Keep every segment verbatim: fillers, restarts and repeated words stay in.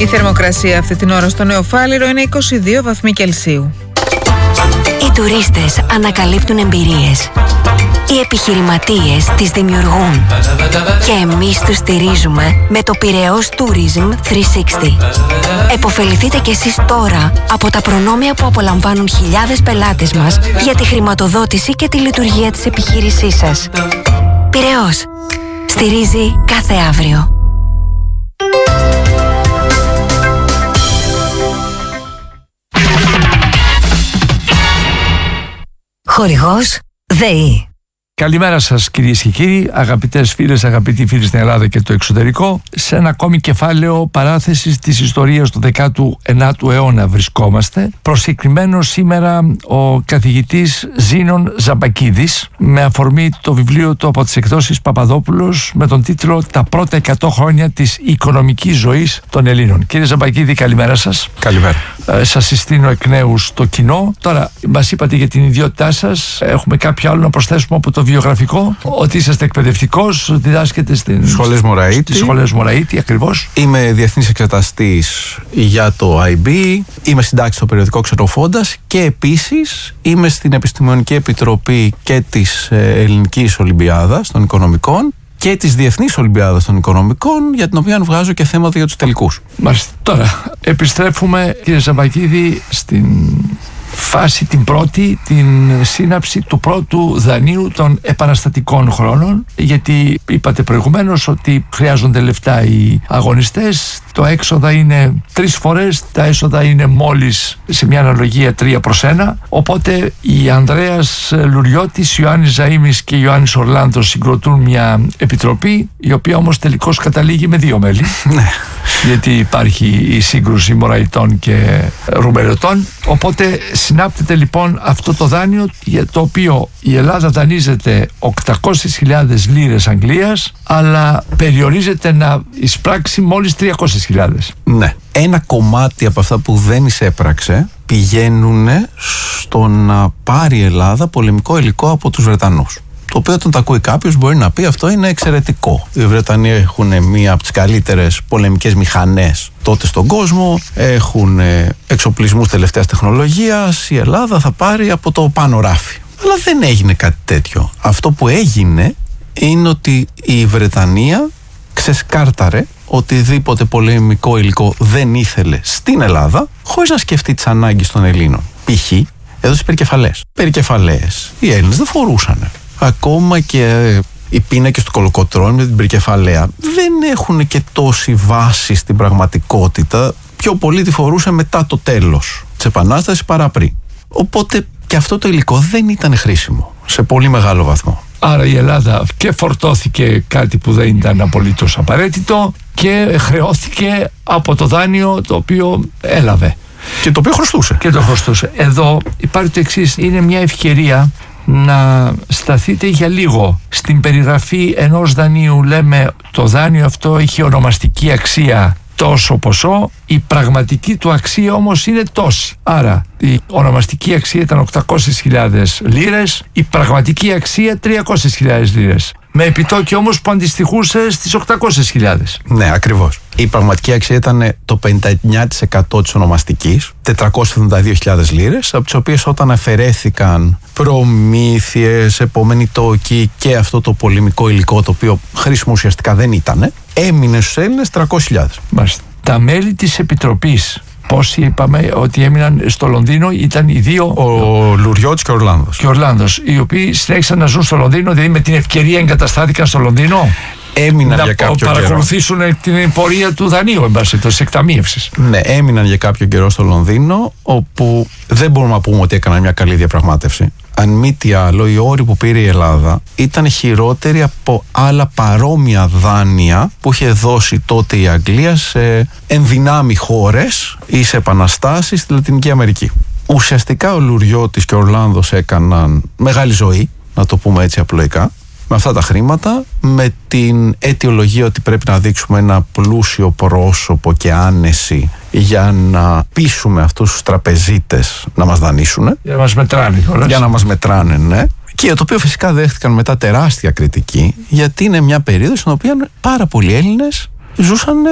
Η θερμοκρασία αυτή την ώρα στο Νεοφάλιρο είναι είκοσι δύο βαθμοί Κελσίου. Οι τουρίστες ανακαλύπτουν εμπειρίες. Οι επιχειρηματίες τις δημιουργούν. Και εμείς τους στηρίζουμε με το Πειραιώς Tourism τριακόσια εξήντα. Εποφεληθείτε κι εσείς τώρα από τα προνόμια που απολαμβάνουν χιλιάδες πελάτες μας για τη χρηματοδότηση και τη λειτουργία της επιχείρησής σας. Πειραιώς. Στηρίζει κάθε αύριο. Χορηγός ΔΕΗ. Καλημέρα σας κυρίες και κύριοι, αγαπητές φίλες, αγαπητοί φίλοι στην Ελλάδα και το εξωτερικό. Σε ένα ακόμη κεφάλαιο παράθεσης της ιστορίας του δέκατου ενάτου αιώνα βρισκόμαστε. Προσκεκριμένος σήμερα ο καθηγητής Ζήνων Ζαμπακίδης, με αφορμή το βιβλίο του από τις εκδόσεις Παπαδόπουλος με τον τίτλο «Τα πρώτα εκατό χρόνια της οικονομικής ζωής των Ελλήνων». Κύριε Ζαμπακίδη, καλημέρα σας. Καλημέρα. Ε, σας συστήνω εκ νέου στο κοινό. Τώρα, μας είπατε για την ιδιότητά σας. Έχουμε κάποιο άλλο να προσθέσουμε από το βιογραφικό? Ότι είσαστε εκπαιδευτικός, διδάσκετε στην... Σχολές Μωραήτη. Στις σχολές Μωραήτη, ακριβώς. Είμαι διεθνής εξεταστής για το άι μπι. Είμαι συντάκτης στο περιοδικό Ξενοφόντας και επίσης είμαι στην Επιστημονική Επιτροπή και της Ελληνικής Ολυμπιάδας των Οικονομικών και της Διεθνής Ολυμπιάδας των Οικονομικών, για την οποία βγάζω και θέματα για τους τελικούς. Μάλιστα. Τώρα, επιστρέφουμε, κύριε Ζαμπακίδη, στην φάση την πρώτη, την σύναψη του πρώτου δανείου των επαναστατικών χρόνων, γιατί είπατε προηγουμένως ότι χρειάζονται λεφτά οι αγωνιστές. Το έξοδα είναι τρεις φορές, τα έσοδα είναι μόλις, σε μια αναλογία, τρία προς ένα. Οπότε η Ανδρέας Λουριώτης, Ιωάννης Ζαΐμης και Ιωάννης Ορλάντος συγκροτούν μια επιτροπή, η οποία όμως τελικώς καταλήγει με δύο μέλη. Γιατί υπάρχει η σύγκρουση Μωραητών και Ρουμελετών. Οπότε συνάπτεται λοιπόν αυτό το δάνειο, για το οποίο η Ελλάδα δανείζεται οκτακόσιες χιλιάδες λίρες Αγγλίας, αλλά περιορίζεται να εισπράξει μόλις τριακόσιες χιλιάδες. Ναι. Ένα κομμάτι από αυτά που δεν εισέπραξε πηγαίνουν στο να πάρει η Ελλάδα πολεμικό υλικό από τους Βρετανούς. Το οποίο, όταν το ακούει κάποιος, μπορεί να πει αυτό είναι εξαιρετικό. Οι Βρετανοί έχουν μία από τις καλύτερες πολεμικές μηχανές τότε στον κόσμο, έχουν εξοπλισμούς τελευταίας τεχνολογίας, η Ελλάδα θα πάρει από το πάνω ράφι. Αλλά δεν έγινε κάτι τέτοιο. Αυτό που έγινε είναι ότι η Βρετανία ξεσκάρταρε οτιδήποτε πολεμικό υλικό δεν ήθελε στην Ελλάδα, χωρίς να σκεφτεί τις ανάγκες των Ελλήνων. Π.χ. έδωσε περικεφαλές. Περικεφαλές οι Έλληνες δεν φορούσαν. Ακόμα και οι πίνακες του Κολοκοτρώνη με την περικεφαλαία δεν έχουν και τόση βάση στην πραγματικότητα. Πιο πολύ τη φορούσε μετά το τέλος της Επανάστασης παρά πριν. Οπότε και αυτό το υλικό δεν ήταν χρήσιμο σε πολύ μεγάλο βαθμό. Άρα η Ελλάδα και φορτώθηκε κάτι που δεν ήταν απολύτως απαραίτητο και χρεώθηκε από το δάνειο το οποίο έλαβε. Και το οποίο χρωστούσε. Και το χρωστούσε. Εδώ υπάρχει το εξής. Είναι μια ευκαιρία να σταθείτε για λίγο στην περιγραφή ενός δανείου. Λέμε το δάνειο αυτό έχει ονομαστική αξία τόσο ποσό, η πραγματική του αξία όμως είναι τόση. Άρα η ονομαστική αξία ήταν οκτακόσιες χιλιάδες λίρες, η πραγματική αξία τριακόσιες χιλιάδες λίρες. Με επιτόκιο όμως που αντιστοιχούσε στις οκτακόσιες χιλιάδες. Ναι, ακριβώς. Η πραγματική αξία ήταν το πενήντα εννέα τοις εκατό της ονομαστικής, τετρακόσιες εβδομήντα δύο χιλιάδες λίρες, από τις οποίες όταν αφαιρέθηκαν προμήθειες, επόμενοι τόκοι και αυτό το πολεμικό υλικό, το οποίο χρήσιμο ουσιαστικά δεν ήταν, έμεινε στους Έλληνες τριακόσιες χιλιάδες. Μάλιστα. Τα μέλη της Επιτροπής, πόσοι είπαμε ότι έμειναν στο Λονδίνο, ήταν οι δύο. Ο Λουριώτης και ο Ορλάνδος. Και ο Ορλάνδος, οι οποίοι συνέχισαν να ζουν στο Λονδίνο, δηλαδή με την ευκαιρία εγκαταστάθηκαν στο Λονδίνο. Έμειναν να για κάποιο καιρό. Να παρακολουθήσουν την πορεία του δανείου, εν πάση περιπτώσει, εκταμείευσης. Ναι, έμειναν για κάποιο καιρό στο Λονδίνο, όπου δεν μπορούμε να πούμε ότι έκαναν μια καλή διαπραγμάτευση. Αν μη τι άλλο, οι όροι που πήρε η Ελλάδα ήταν χειρότεροι από άλλα παρόμοια δάνεια που είχε δώσει τότε η Αγγλία σε ενδυνάμει χώρες ή σε επαναστάσεις στη Λατινική Αμερική. Ουσιαστικά ο Λουριώτης και ο Ορλάνδος έκαναν μεγάλη ζωή, να το πούμε έτσι απλοϊκά, με αυτά τα χρήματα, με την αιτιολογία ότι πρέπει να δείξουμε ένα πλούσιο πρόσωπο και άνεση για να πείσουμε αυτούς τους τραπεζίτες να μας δανείσουν. Για να μας μετράνε κιόλας. Για να μας μετράνε, ναι. Και το οποίο φυσικά δέχτηκαν μετά τεράστια κριτική, γιατί είναι μια περίοδος στην οποία πάρα πολλοί Έλληνες ζούσαν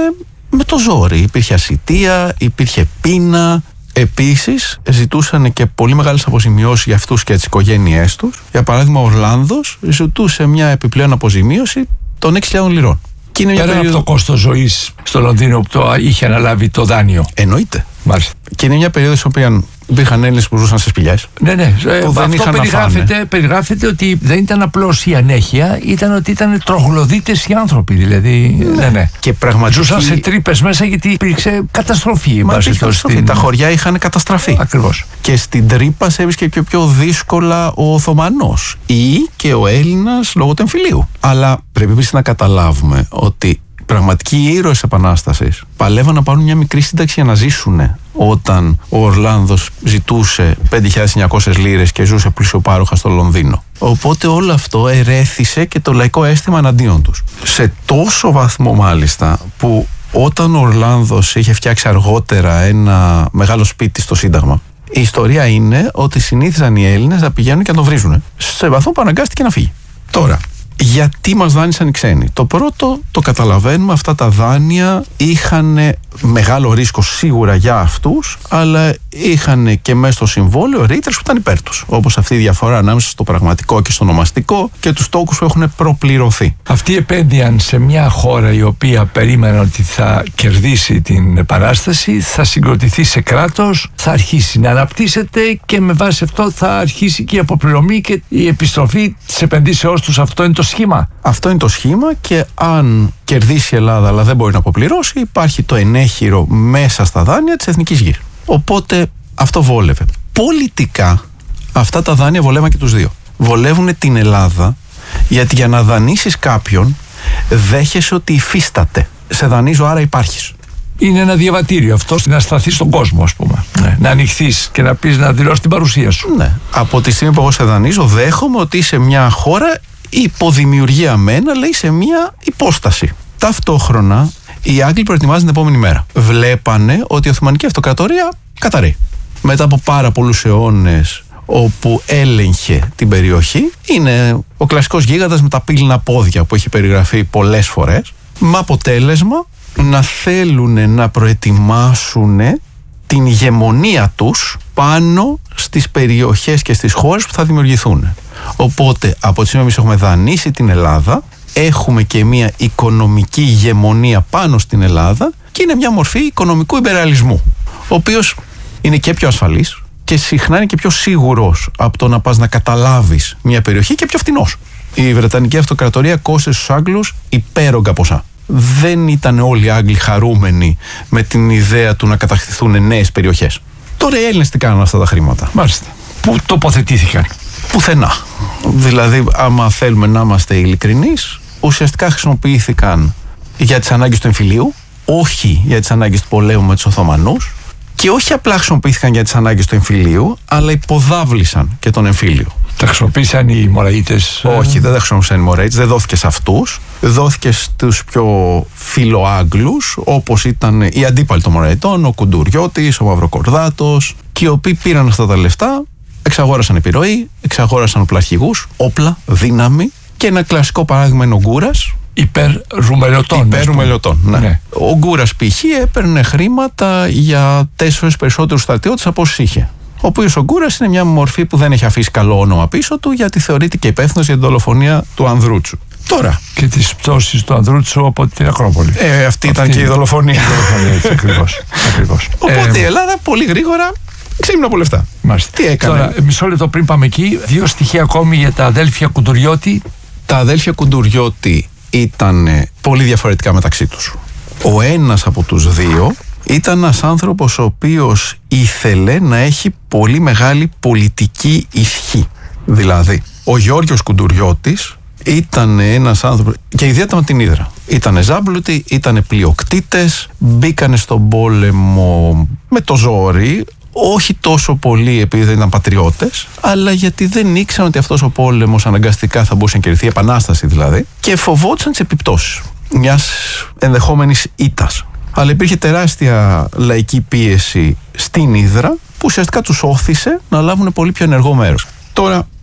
με το ζόρι. Υπήρχε ασιτεία, υπήρχε πείνα. Επίσης ζητούσαν και πολύ μεγάλες αποζημιώσεις για αυτούς και τις οικογένειές τους. Για παράδειγμα, ο Ορλάνδος ζητούσε μια επιπλέον αποζημίωση των έξι χιλιάδων λιρών. Και είναι μια Πέρα περίοδο... από το κόστος ζωής στο Λονδίνο που το είχε αναλάβει το δάνειο. Εννοείται. Μάλιστα. Και είναι μια περίοδο στην οποία υπήρχαν Έλληνες που ζούσαν σε σπηλιές. Ναι, ναι. Που δεν αυτό περιγράφεται, περιγράφεται ότι δεν ήταν απλώς η ανέχεια, ήταν ότι ήταν τρογλωδίτες οι άνθρωποι. Δηλαδή. Ναι, ναι. ναι. Και πραγματική... Ζούσαν σε τρύπες μέσα γιατί υπήρξε καταστροφή. Μα υπήρχε καταστροφή. Στην... Τα χωριά είχαν καταστραφεί. Ακριβώς. Και στην τρύπα σε έβρισκε πιο, πιο δύσκολα ο Οθωμανός ή και ο Έλληνας λόγω του εμφυλίου. Αλλά πρέπει επίσης να καταλάβουμε ότι πραγματικοί ήρωες της Επανάστασης παλεύαν να πάρουν μια μικρή σύνταξη για να ζήσουν όταν ο Ορλάνδος ζητούσε πέντε χιλιάδες εννιακόσιες λίρες και ζούσε πλουσιοπάροχα στο Λονδίνο. Οπότε όλο αυτό ερέθησε και το λαϊκό αίσθημα εναντίον τους. Σε τόσο βαθμό μάλιστα που όταν ο Ορλάνδος είχε φτιάξει αργότερα ένα μεγάλο σπίτι στο Σύνταγμα, η ιστορία είναι ότι συνήθιζαν οι Έλληνες να πηγαίνουν και να το βρίζουν. Σε βαθμό που αναγκάστηκε να φύγει. Τώρα, γιατί μας δάνεισαν οι ξένοι? Το πρώτο, το καταλαβαίνουμε, αυτά τα δάνεια είχαν μεγάλο ρίσκο σίγουρα για αυτούς, αλλά είχαν και μέσα στο συμβόλαιο ρήτρες που ήταν υπέρ τους. Όπως αυτή η διαφορά ανάμεσα στο πραγματικό και στο ονομαστικό και τους τόκους που έχουν προπληρωθεί. Αυτοί επένδυαν σε μια χώρα η οποία περίμεναν ότι θα κερδίσει την Επανάσταση, θα συγκροτηθεί σε κράτος, θα αρχίσει να αναπτύσσεται και με βάση αυτό θα αρχίσει και η αποπληρωμή και η επιστροφή της επενδύσεώς τους. Αυτό είναι το σχήμα. Αυτό είναι το σχήμα και αν κερδίσει η Ελλάδα αλλά δεν μπορεί να αποπληρώσει, υπάρχει το ενέχειρο μέσα στα δάνεια της εθνικής γης. Οπότε αυτό βόλευε. Πολιτικά αυτά τα δάνεια βολεύαν και τους δύο. Βολεύουν την Ελλάδα γιατί για να δανείσεις κάποιον δέχεσαι ότι υφίσταται. Σε δανείζω άρα υπάρχεις. Είναι ένα διαβατήριο αυτό να σταθείς στον κόσμο, ας πούμε. Ναι. Να ανοιχθείς και να πεις, να δηλώσεις την παρουσία σου. Ναι. Από τη στιγμή που εγώ σε δανείζω, δέχομαι ότι είσαι μια χώρα υποδημιουργία μένα, λέει, σε μια υπόσταση. Ταυτόχρονα οι Άγγλοι προετοιμάζουν την επόμενη μέρα. Βλέπανε ότι η Οθωμανική Αυτοκρατορία καταρρεί. Μετά από πάρα πολλούς αιώνες όπου έλεγχε την περιοχή, είναι ο κλασικός γίγαντας με τα πύληνα πόδια που έχει περιγραφεί πολλές φορές, με αποτέλεσμα να θέλουν να προετοιμάσουν την ηγεμονία τους πάνω στις περιοχές και στις χώρες που θα δημιουργηθούν. Οπότε από τη στιγμή που έχουμε δανείσει την Ελλάδα, έχουμε και μια οικονομική ηγεμονία πάνω στην Ελλάδα και είναι μια μορφή οικονομικού ιμπεριαλισμού, ο οποίος είναι και πιο ασφαλής και συχνά είναι και πιο σίγουρος από το να πας να καταλάβεις μια περιοχή και πιο φτηνός. Η Βρετανική Αυτοκρατορία κόστησε στους Άγγλους υπέρογκα ποσά. Δεν ήταν όλοι οι Άγγλοι χαρούμενοι με την ιδέα του να κατακτηθούν νέες περιοχές. Τώρα οι Έλληνες τι κάνουν αυτά τα χρήματα? Μάλιστα. Πού τοποθετήθηκαν? Πουθενά. Δηλαδή, άμα θέλουμε να είμαστε ειλικρινείς, ουσιαστικά χρησιμοποιήθηκαν για τις ανάγκες του εμφυλίου, όχι για τις ανάγκες του πολέμου με τους Οθωμανούς, και όχι απλά χρησιμοποιήθηκαν για τις ανάγκες του εμφυλίου, αλλά υποδάβλησαν και τον εμφύλιο. Τα χρησιμοποίησαν οι Μωραΐτες? Όχι, δεν τα χρησιμοποίησαν οι Μωραΐτες, δεν δόθηκε σε αυτούς. Δόθηκε στους πιο φιλοάγγλους, όπως ήταν οι αντίπαλοι των Μωραΐτων, ο Κουντουριώτης, ο Μαυροκορδάτος, και οι οποίοι πήραν αυτά τα λεφτά, εξαγόρασαν επιρροή, εξαγόρασαν οπλαρχηγούς, όπλα, δύναμη, και ένα κλασικό παράδειγμα είναι ο Γκούρας. Υπέρ ρουμελιωτών. Υπέρ ρουμελιωτών, ναι. ναι. Ο Γκούρας π.χ. έπαιρνε χρήματα για τέσσερις περισσότερους στρατιώτες από όσους είχε. Ο οποίος ο Γκούρας είναι μια μορφή που δεν έχει αφήσει καλό όνομα πίσω του, γιατί θεωρείται και υπεύθυνος για την δολοφονία του Ανδρούτσου. Τώρα. Και τις πτώσεις του Ανδρούτσου από την Ακρόπολη. Ε, αυτή, αυτή ήταν και η δολοφονία. Η δολοφονία, έτσι, ακριβώς, ακριβώς. Οπότε ε, η Ελλάδα πολύ γρήγορα ξύμνα από λεφτά. Μάλιστα. Τι έκανε? Τώρα, μισό λεπτό πριν πάμε εκεί, δύο στοιχεία ακόμη για τα αδέλφια Κουντουριώτη. Τα αδέλφια Κουντουριώτη ήταν πολύ διαφορετικά μεταξύ τους. Ο ένας από τους δύο ήταν ένας άνθρωπος ο οποίος ήθελε να έχει πολύ μεγάλη πολιτική ισχύ. Δηλαδή, ο Γιώργος Κουντουριώτης ήταν ένας άνθρωπος, και ιδιαίτερα με την Ύδρα. Ήτανε ζάμπλουτοι, ήτανε πλειοκτήτες, μπήκανε στον πόλεμο με το ζόρι, όχι τόσο πολύ επειδή δεν ήταν πατριώτες, αλλά γιατί δεν ήξεραν ότι αυτός ο πόλεμος αναγκαστικά θα μπορούσε να κερδιθεί, επανάσταση δηλαδή, και φοβόντουσαν τις επιπτώσεις μιας ενδεχόμενης ήττας. Αλλά υπήρχε τεράστια λαϊκή πίεση στην Ύδρα που ουσιαστικά τους όθησε να λάβουν πολύ πιο ενεργό μέρος. Τώρα,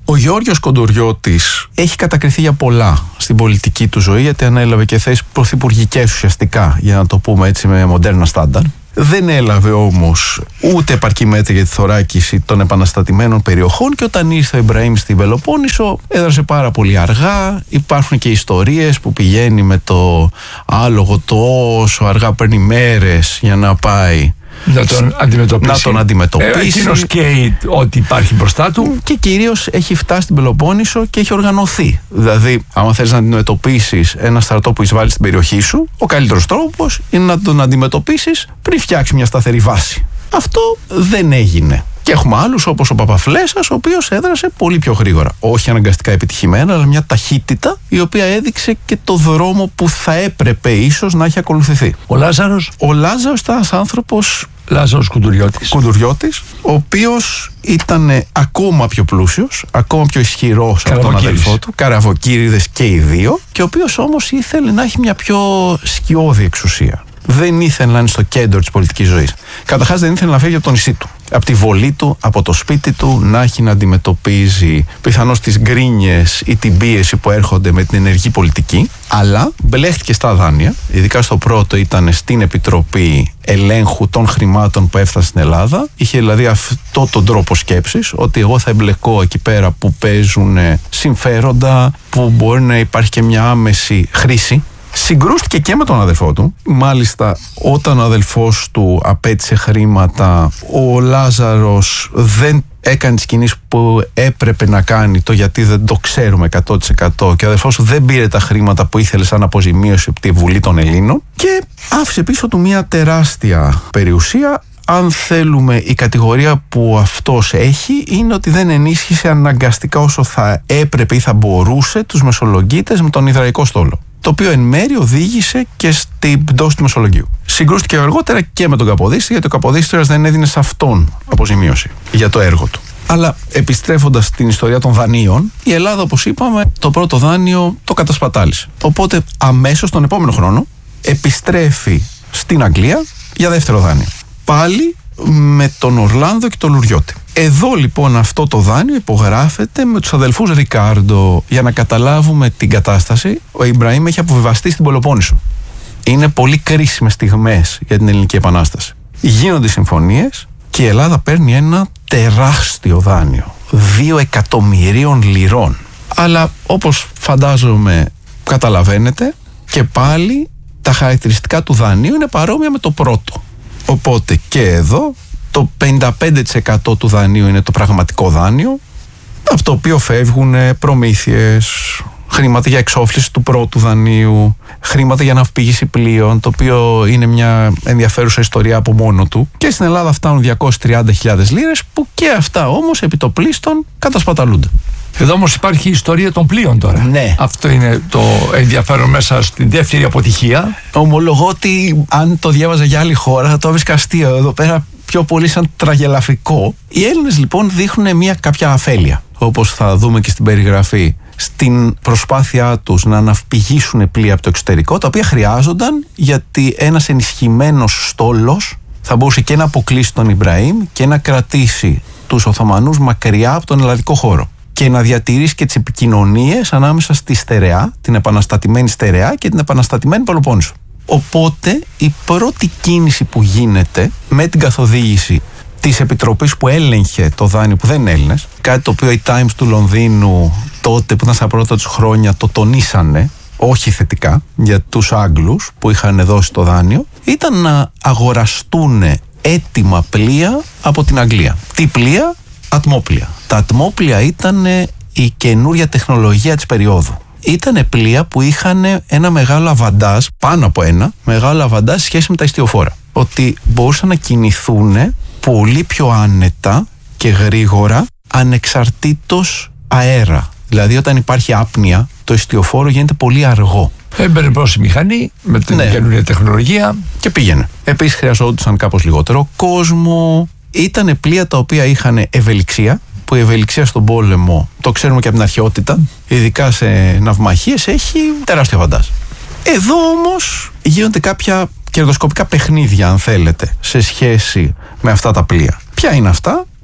Ο Γιώργος Κοντουριώτης έχει κατακριθεί για πολλά στην πολιτική του ζωή, γιατί ανέλαβε και θέσεις πρωθυπουργικές ουσιαστικά, για να το πούμε έτσι με μοντέρνα στάνταρ. Δεν έλαβε όμως ούτε επαρκή μέτρα για τη θωράκιση των επαναστατημένων περιοχών, και όταν ήρθε ο Ιμπραήμ στην Πελοπόννησο έδρασε πάρα πολύ αργά. Υπάρχουν και ιστορίες που πηγαίνει με το άλογο τόσο αργά, παίρνει μέρες για να πάει να τον αντιμετωπίσει. Να τον αντιμετωπίσει. Ε, εκείνος καίει ότι υπάρχει μπροστά του. Και κυρίως έχει φτάσει στην Πελοπόννησο και έχει οργανωθεί. Δηλαδή, άμα θέλεις να αντιμετωπίσεις ένα στρατό που εισβάλλει στην περιοχή σου, ο καλύτερος τρόπος είναι να τον αντιμετωπίσεις πριν φτιάξει μια σταθερή βάση. Αυτό δεν έγινε. Και έχουμε άλλους όπως ο Παπαφλέσσας, ο οποίος έδρασε πολύ πιο γρήγορα. Όχι αναγκαστικά επιτυχημένα, αλλά μια ταχύτητα η οποία έδειξε και το δρόμο που θα έπρεπε ίσως να έχει ακολουθηθεί. Ο Λάζαρος. Ο Λάζαρος ήταν ένας άνθρωπος. Λάζαρος Κουντουριώτης. Κουντουριώτης, ο οποίος ήταν ακόμα πιο πλούσιος, ακόμα πιο ισχυρός από τον αδελφό του. Καραβοκύριδες και οι δύο. Και ο οποίος όμως ήθελε να έχει μια πιο σκιώδη εξουσία. Δεν ήθελε να είναι στο κέντρο της πολιτικής ζωής. Καταρχάς δεν ήθελε να φύγει από το νησί του, από τη βολή του, από το σπίτι του, να έχει να αντιμετωπίζει πιθανώς τις γκρίνιες ή την πίεση που έρχονται με την ενεργή πολιτική. Αλλά μπλέχτηκε στα δάνεια, ειδικά στο πρώτο ήταν στην Επιτροπή Ελέγχου των Χρημάτων που έφτασε στην Ελλάδα. Είχε δηλαδή αυτό τον τρόπο σκέψης, ότι εγώ θα εμπλεκώ εκεί πέρα που παίζουν συμφέροντα, που μπορεί να υπάρχει και μια άμεση χρήση. Συγκρούστηκε και με τον αδελφό του. Μάλιστα, όταν ο αδελφός του απέτησε χρήματα, ο Λάζαρος δεν έκανε τις κινήσεις που έπρεπε να κάνει, το γιατί δεν το ξέρουμε εκατό τοις εκατό, και ο αδελφός του δεν πήρε τα χρήματα που ήθελε σαν αποζημίωση από τη Βουλή των Ελλήνων και άφησε πίσω του μια τεράστια περιουσία. Αν θέλουμε, η κατηγορία που αυτός έχει είναι ότι δεν ενίσχυσε αναγκαστικά όσο θα έπρεπε ή θα μπορούσε τους μεσολογγίτες με τον Ιδραϊκό στόλο, το οποίο εν μέρει οδήγησε και στην πτώση του Μεσολογγίου. Συγκρούστηκε αργότερα και με τον Καποδίστρια, γιατί ο Καποδίστριας δεν έδινε σε αυτόν αποζημίωση για το έργο του. Αλλά επιστρέφοντας στην ιστορία των δανείων, η Ελλάδα, όπως είπαμε, το πρώτο δάνειο το κατασπατάλησε. Οπότε αμέσως τον επόμενο χρόνο επιστρέφει στην Αγγλία για δεύτερο δάνειο. Πάλι με τον Ορλάνδο και τον Λουριώτη. Εδώ λοιπόν αυτό το δάνειο υπογράφεται με τους αδελφούς Ρικάρντο. Για να καταλάβουμε την κατάσταση, ο Ιμπραήμ έχει αποβιβαστεί στην Πελοπόννησο. Είναι πολύ κρίσιμες στιγμές για την Ελληνική Επανάσταση. Γίνονται συμφωνίες και η Ελλάδα παίρνει ένα τεράστιο δάνειο δύο εκατομμυρίων λιρών. Αλλά όπως φαντάζομαι καταλαβαίνετε, και πάλι τα χαρακτηριστικά του δανείου είναι παρόμοια με το πρώτο. Οπότε και εδώ το πενήντα πέντε τοις εκατό του δανείου είναι το πραγματικό δάνειο, από το οποίο φεύγουν προμήθειες, χρήματα για εξόφληση του πρώτου δανείου, χρήματα για ναυπήγηση πλοίων, το οποίο είναι μια ενδιαφέρουσα ιστορία από μόνο του. Και στην Ελλάδα φτάνουν διακόσιες τριάντα χιλιάδες λίρες, που και αυτά όμως επιτοπλίστων κατασπαταλούνται. Εδώ όμως υπάρχει η ιστορία των πλοίων τώρα. Ναι. Αυτό είναι το ενδιαφέρον μέσα στην δεύτερη αποτυχία. Ομολογώ ότι αν το διάβαζα για άλλη χώρα θα το έβρισκα αστείο. Εδώ πέρα πιο πολύ σαν τραγελαφικό. Οι Έλληνες λοιπόν δείχνουν μια κάποια αφέλεια, όπως θα δούμε και στην περιγραφή, στην προσπάθειά τους να ναυπηγήσουν πλοία από το εξωτερικό, τα οποία χρειάζονταν γιατί ένας ενισχυμένος στόλος θα μπορούσε και να αποκλείσει τον Ιμπραήμ και να κρατήσει τους Οθωμανούς μακριά από τον ελλαδικό χώρο και να διατηρήσει και τις επικοινωνίες ανάμεσα στη στερεά, την επαναστατημένη στερεά και την επαναστατημένη Πελοπόννησο. Οπότε η πρώτη κίνηση που γίνεται με την καθοδήγηση της επιτροπής που έλεγχε το δάνειο, που δεν είναι Έλληνες, κάτι το οποίο οι Times του Λονδίνου τότε που ήταν στα πρώτα τους χρόνια το τονίσανε, όχι θετικά, για τους Άγγλους που είχαν δώσει το δάνειο, ήταν να αγοραστούν έτοιμα πλοία από την Αγγλία. Τι πλοία? Ατμόπλοια. Τα ατμόπλοια ήταν η καινούρια τεχνολογία της περίοδου. Ήτανε πλοία που είχαν ένα μεγάλο αβαντάζ, πάνω από ένα μεγάλο αβαντάζ σε σχέση με τα ιστιοφόρα. Ότι μπορούσαν να κινηθούν πολύ πιο άνετα και γρήγορα ανεξαρτήτως αέρα. Δηλαδή όταν υπάρχει άπνοια, το ιστιοφόρο γίνεται πολύ αργό. Έμπαινε προς η μηχανή με την ναι. καινούργια τεχνολογία και πήγαινε. Επίσης χρειαζόντουσαν κάπως λιγότερο κόσμο. Ήτανε πλοία τα οποία είχαν ευελιξία, που η ευελιξία στον πόλεμο, το ξέρουμε και από την αρχαιότητα, ειδικά σε ναυμαχίες, έχει τεράστιο αβαντάζ. Εδώ όμως γίνονται κάποια κερδοσκοπικά παιχνίδια, αν θέλετε, σε σχέση με αυτά τα πλοία. Ποια είναι αυτά?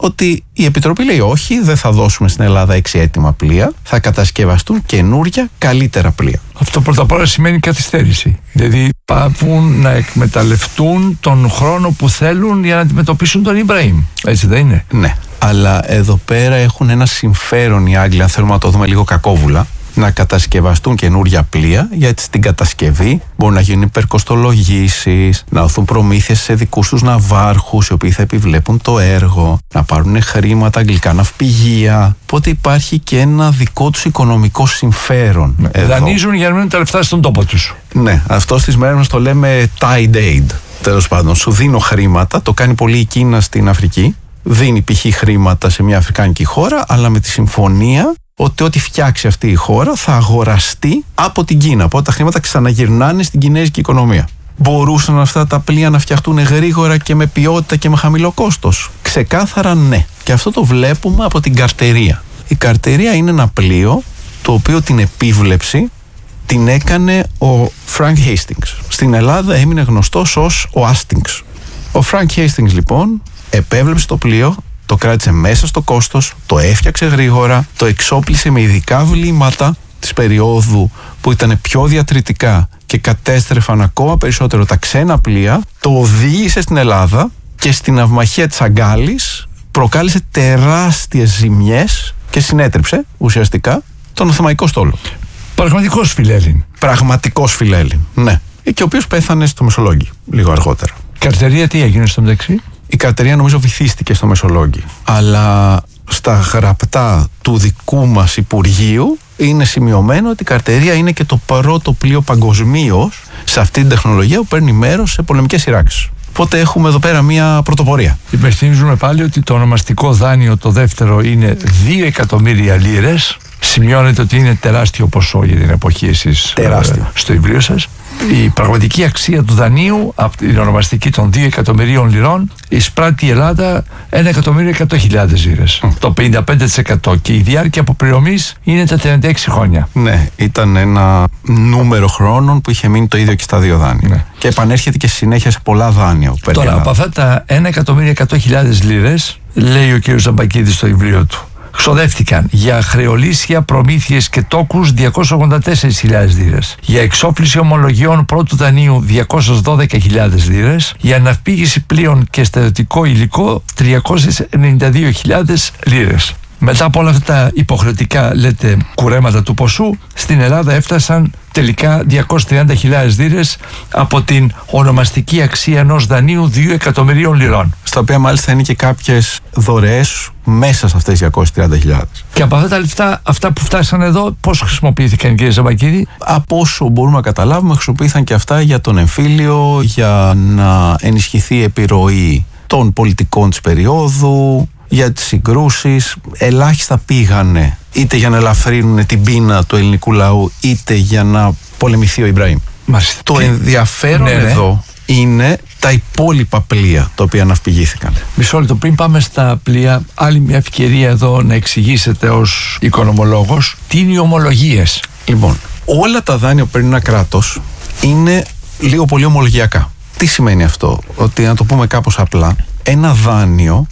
ότι η Επιτροπή λέει όχι, δεν θα δώσουμε στην Ελλάδα έξι έτοιμα πλοία, θα κατασκευαστούν καινούρια καλύτερα πλοία. Αυτό πρώτα απ' όλα σημαίνει καθυστέρηση. Δηλαδή πάβουν να εκμεταλλευτούν τον χρόνο που θέλουν για να αντιμετωπίσουν τον Ιμπραήμ. Έτσι δεν είναι? Ναι, αλλά εδώ πέρα έχουν ένα συμφέρον οι Άγγλοι, αν θέλουμε να το δούμε λίγο κακόβουλα, να κατασκευαστούν καινούρια πλοία, γιατί στην κατασκευή μπορούν να γίνουν υπερκοστολογήσεις, να δοθούν προμήθειες σε δικούς τους ναυάρχους, οι οποίοι θα επιβλέπουν το έργο, να πάρουν χρήματα, αγγλικά ναυπηγεία. Οπότε υπάρχει και ένα δικό τους οικονομικό συμφέρον. Ναι. Δανείζουν για να μείνουν τα λεφτά στον τόπο τους. Ναι, αυτό στις μέρες μας το λέμε tide aid. Τέλος πάντων, σου δίνω χρήματα, το κάνει πολύ η Κίνα στην Αφρική. Δίνει π.χ. χρήματα σε μια αφρικάνικη χώρα, αλλά με τη συμφωνία ότι ό,τι φτιάξει αυτή η χώρα θα αγοραστεί από την Κίνα. Οπότε τα χρήματα ξαναγυρνάνε στην κινέζικη οικονομία. Μπορούσαν αυτά τα πλοία να φτιαχτούν γρήγορα και με ποιότητα και με χαμηλό κόστος? Ξεκάθαρα ναι. Και αυτό το βλέπουμε από την καρτερία. Η καρτερία είναι ένα πλοίο το οποίο την επίβλεψη την έκανε ο Frank Hastings. Στην Ελλάδα έμεινε γνωστός ως ο Hastings. Ο Frank Hastings λοιπόν επέβλεψε το πλοίο, το κράτησε μέσα στο κόστος, το έφτιαξε γρήγορα, το εξόπλισε με ειδικά βλήματα της περίοδου που ήταν πιο διατριτικά και κατέστρεφαν ακόμα περισσότερο τα ξένα πλοία, το οδήγησε στην Ελλάδα και στην ναυμαχία της Αγκάλης προκάλεσε τεράστιες ζημιές και συνέτριψε ουσιαστικά τον Οθωμανικό στόλο. Πραγματικός φιλέλλην. Πραγματικός φιλέλλην, ναι. Και ο οποίος πέθανε στο Μεσολόγγι λίγο αργότερα. Καρτερία τι έγινε στο μεταξύ? Η καρτερία νομίζω βυθίστηκε στο Μεσολόγγι. Αλλά στα γραπτά του δικού μας Υπουργείου είναι σημειωμένο ότι η καρτερία είναι και το πρώτο πλοίο παγκοσμίως σε αυτή την τεχνολογία που παίρνει μέρος σε πολεμικές σειράξεις. Οπότε έχουμε εδώ πέρα μια πρωτοπορία. Υπενθυμίζουμε πάλι ότι το ονομαστικό δάνειο το δεύτερο είναι δύο εκατομμύρια λίρες. Σημειώνεται ότι είναι τεράστιο ποσό για την εποχή εσείς τεράστιο. Ε, στο βιβλίο σας. Η πραγματική αξία του δανείου από την ονομαστική των δύο εκατομμυρίων λιρών εισπράττει η Ελλάδα ένα εκατομμύριο εκατό χιλιάδες λίρες. Mm. Το πενήντα πέντε τοις εκατό, και η διάρκεια αποπληρωμής είναι τα τριάντα έξι χρόνια. Ναι, ήταν ένα νούμερο χρόνων που είχε μείνει το ίδιο και στα δύο δάνεια. Ναι. Και επανέρχεται και συνέχεια σε πολλά δάνεια που παίρνει. Τώρα, από αυτά τα ένα εκατομμύριο εκατό χιλιάδες λίρες, λέει ο κ. Ζαμπακίδης στο βιβλίο του, ξοδεύτηκαν για χρεολύσια, προμήθειες και τόκους διακόσιες ογδόντα τέσσερις χιλιάδες λίρες, για εξόπλιση ομολογιών πρώτου δανείου διακόσιες δώδεκα χιλιάδες λίρες, για ναυπήγηση πλοίων και στρατιωτικό υλικό τριακόσιες ενενήντα δύο χιλιάδες λίρες. Μετά από όλα αυτά τα υποχρεωτικά, λέτε, κουρέματα του ποσού, στην Ελλάδα έφτασαν τελικά διακόσιες τριάντα χιλιάδες λίρες από την ονομαστική αξία ενός δανείου δύο εκατομμυρίων λιρών. Στα οποία μάλιστα είναι και κάποιες δωρεές μέσα σε αυτές τις διακόσιες τριάντα χιλιάδες. Και από αυτά τα λεφτά, αυτά που φτάσαν εδώ, πώς χρησιμοποιήθηκαν, κύριε Ζαμπακίδη? Από όσο μπορούμε να καταλάβουμε, χρησιμοποιήθηκαν και αυτά για τον εμφύλιο, για να ενισχυθεί η επιρροή των πολιτικών της περίοδου, για τις συγκρούσεις. Ελάχιστα πήγανε είτε για να ελαφρύνουν την πείνα του ελληνικού λαού, είτε για να πολεμηθεί ο Ιμπραήμ. Μάλιστα. Το ενδιαφέρον ναι, ναι. εδώ είναι τα υπόλοιπα πλοία τα οποία ναυπηγήθηκαν. Μισό λεπτό, πριν πάμε στα πλοία, άλλη μια ευκαιρία εδώ να εξηγήσετε ως οικονομολόγος τι είναι οι ομολογίες. Λοιπόν, όλα τα δάνεια που παίρνει ένα κράτος είναι λίγο πολύ ομολογιακά. Τι σημαίνει αυτό? Ότι, να το πούμε κάπως απλά, ένα δάνειο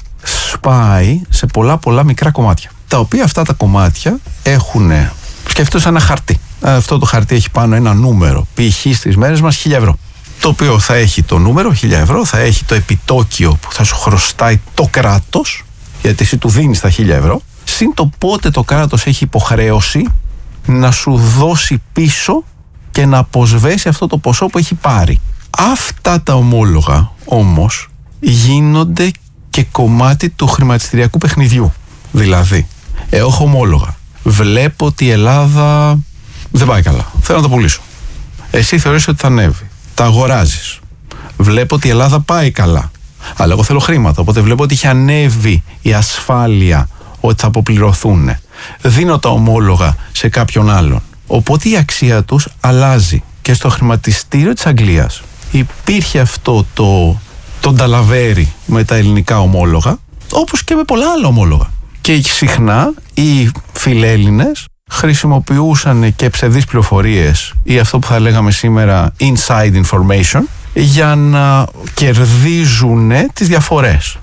σπάει σε πολλά πολλά μικρά κομμάτια, τα οποία αυτά τα κομμάτια έχουν, σκεφτείτε σαν ένα χαρτί. Αυτό το χαρτί έχει πάνω ένα νούμερο, π.χ. στις μέρες μας χίλια ευρώ, το οποίο θα έχει το νούμερο χίλια ευρώ, θα έχει το επιτόκιο που θα σου χρωστάει το κράτος, γιατί εσύ του δίνεις τα χίλια ευρώ, συν το πότε το κράτος έχει υποχρέωση να σου δώσει πίσω και να αποσβέσει αυτό το ποσό που έχει πάρει. Αυτά τα ομόλογα όμως γίνονται και κομμάτι του χρηματιστηριακού παιχνιδιού. Δηλαδή, έχω ομόλογα. Βλέπω ότι η Ελλάδα δεν πάει καλά. Θέλω να το πουλήσω. Εσύ θεωρείς ότι θα ανέβει. Τα αγοράζεις. Βλέπω ότι η Ελλάδα πάει καλά. Αλλά εγώ θέλω χρήματα. Οπότε βλέπω ότι έχει ανέβει η ασφάλεια ότι θα αποπληρωθούν. Δίνω τα ομόλογα σε κάποιον άλλον. Οπότε η αξία τους αλλάζει. Και στο χρηματιστήριο της Αγγλίας υπήρχε αυτό το τον ταλαβέρι με τα ελληνικά ομόλογα, όπως και με πολλά άλλα ομόλογα. Και συχνά οι φιλέλληνες χρησιμοποιούσαν και ψευδείς πληροφορίες ή αυτό που θα λέγαμε σήμερα inside information για να κερδίζουν τις διαφορές.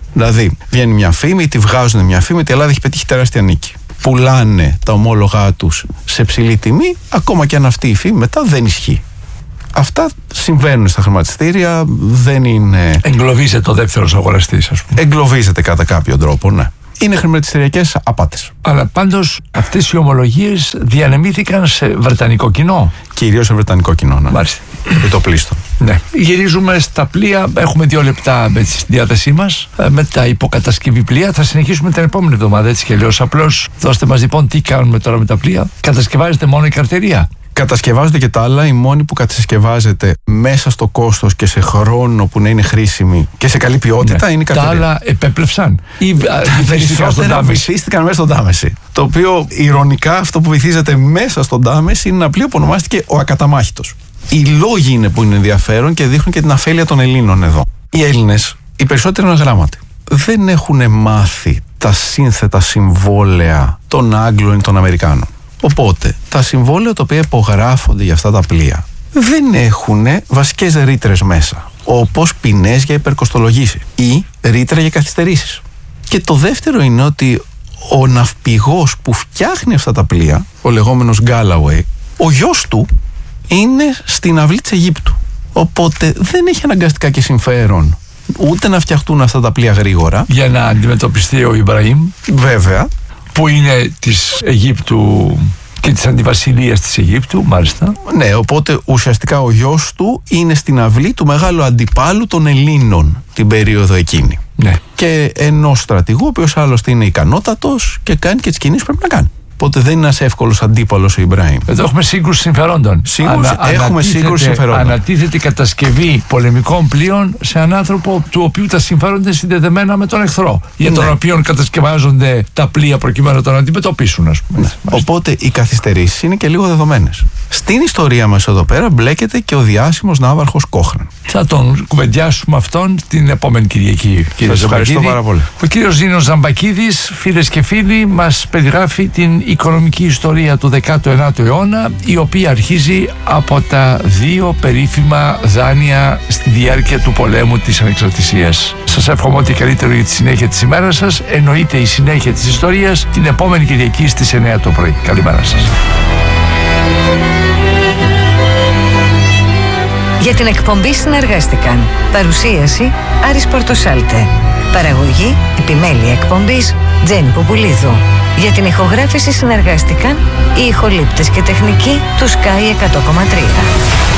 Δηλαδή, βγαίνει μια φήμη, τη βγάζουν μια φήμη ότι η Ελλάδα έχει πετύχει τεράστια νίκη. Πουλάνε τα ομόλογά τους σε ψηλή τιμή, ακόμα και αν αυτή η φήμη μετά δεν ισχύει. Αυτά συμβαίνουν στα χρηματιστήρια, δεν είναι. Εγκλωβίζεται ο δεύτερος αγοραστής, ας πούμε. Εγκλωβίζεται κατά κάποιο τρόπο, ναι. Είναι χρηματιστηριακές απάτες. Αλλά πάντως αυτές οι ομολογίες διανεμήθηκαν σε βρετανικό κοινό. Κυρίως σε βρετανικό κοινό, ναι. Μάλιστα. Και το πλήστον. Ναι. Γυρίζουμε στα πλοία. Έχουμε δύο λεπτά έτσι, στη διάθεσή μας. Με τα υποκατασκευή πλοία θα συνεχίσουμε την επόμενη εβδομάδα. Έτσι και αλλιώς. Απλώς δώστε μας λοιπόν τι κάνουμε τώρα με τα πλοία. Κατασκευάζεται μόνο η καρτερία. Κατασκευάζονται και τα άλλα. Η μόνη που κατασκευάζεται μέσα στο κόστος και σε χρόνο που να είναι χρήσιμη και σε καλή ποιότητα, ναι, είναι η καρτερία. Τα άλλα επέπλευσαν ή περισσότερα βυθίστηκαν μέσα στον Τάμεση. Το οποίο ηρωνικά αυτό που βυθίζεται μέσα στον Τάμεση είναι ένα πλοίο που ονομάστηκε ο Ακαταμάχητος. Οι λόγοι είναι που είναι ενδιαφέρον και δείχνουν και την αφέλεια των Ελλήνων εδώ. Οι Έλληνες, οι περισσότεροι είναι αγράμματοι. Δεν έχουν μάθει τα σύνθετα συμβόλαια των Άγγλων ή των Αμερικάνων. Οπότε, τα συμβόλαια τα οποία υπογράφονται για αυτά τα πλοία δεν έχουν βασικές ρήτρες μέσα, όπως ποινές για υπερκοστολογήσεις ή ρήτρα για καθυστερήσεις. Και το δεύτερο είναι ότι ο ναυπηγός που φτιάχνει αυτά τα πλοία, ο λεγόμενος Galloway, ο γιος του είναι στην αυλή της Αιγύπτου. Οπότε δεν έχει αναγκαστικά και συμφέρον ούτε να φτιαχτούν αυτά τα πλοία γρήγορα. Για να αντιμετωπιστεί ο Ιμπραήμ. Βέβαια. Που είναι της Αιγύπτου και της αντιβασιλείας της Αιγύπτου, μάλιστα. Ναι, οπότε ουσιαστικά ο γιος του είναι στην αυλή του μεγάλου αντιπάλου των Ελλήνων την περίοδο εκείνη. Ναι. Και ενός στρατηγού, ο οποίος άλλωστε είναι ικανότατος και κάνει και τις κινήσεις που πρέπει να κάνει. Οπότε δεν είναι ένας εύκολος αντίπαλος ο Ιμπραήμ. Εδώ έχουμε σύγκρουση συμφερόντων. Σύγκρουση, Ανα, έχουμε σύγκρουση συμφερόντων. Ανατίθεται η κατασκευή πολεμικών πλοίων σε έναν άνθρωπο του οποίου τα συμφέροντα είναι συνδεδεμένα με τον εχθρό. Για τον ναι. οποίο κατασκευάζονται τα πλοία προκειμένου να τον αντιμετωπίσουν, ας πούμε. Ναι. Οπότε οι καθυστερήσεις είναι και λίγο δεδομένες. Στην ιστορία μας εδώ πέρα μπλέκεται και ο διάσημος ναύαρχος Κόχραν. Θα τον κουβεντιάσουμε αυτόν την επόμενη Κυριακή, κύριε Σας ευχαριστώ πάρα πολύ. Ο κύριος Ζήνος Ζαμπακίδης, φίλες και φίλοι, μας περιγράφει την οικονομική ιστορία του δέκατου ενάτου αιώνα, η οποία αρχίζει από τα δύο περίφημα δάνεια στη διάρκεια του πολέμου της Ανεξαρτησίας. Σας εύχομαι ό,τι καλύτερο για τη συνέχεια της ημέρας σας. Εννοείται η συνέχεια της ιστορίας την επόμενη Κυριακή στις εννιά το πρωί. Καλημέρα σας. Για την εκπομπή συνεργάστηκαν παρουσίαση Άρης Πορτοσάλτε, παραγωγή επιμέλεια εκπομπής Τζέννη Ποπουλίδου. Για την ηχογράφηση συνεργάστηκαν οι ηχολήπτες και τεχνικοί του Sky εκατό κόμμα τρία.